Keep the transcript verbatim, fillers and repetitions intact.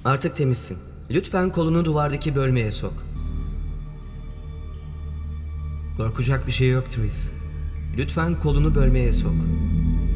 Artık temizsin. Lütfen kolunu duvardaki bölmeye sok. Korkacak bir şey yok Therese. Lütfen kolunu bölmeye sok.